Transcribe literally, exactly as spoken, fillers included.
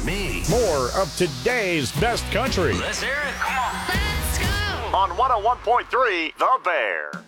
me. More of today's best country Let's hear it. Come on. Let's go. on one oh one point three The Bear.